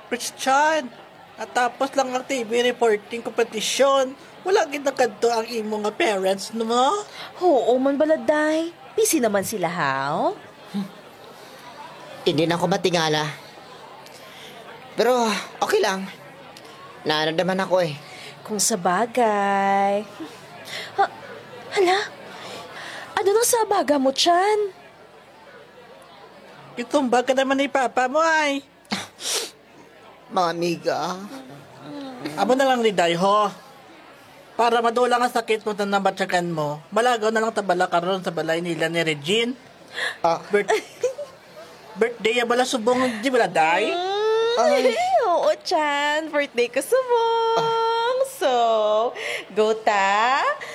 Christian. At tapos lang ang TV reporting kompetisyon. Wala ginagad ang imo nga parents no mo? Oo man baladay. Busy naman sila, haw? Hindi na ako matingala. Pero okay lang. Naanadaman ako eh. Kung sa bagay. Hala? Ano nang sa baga mo, Chan? Itumbag ka naman ni Papa mo ay. Mga amiga. Amo na lang ni Dayho. Para madulang ang sakit mo na nabatsakan mo, malagaw na lang tabala karon sa balay nila ni Regine. Ah, Birthday ya bala subong di bala day? ay. Oo, Chan. Birthday ko subong. So, go ta.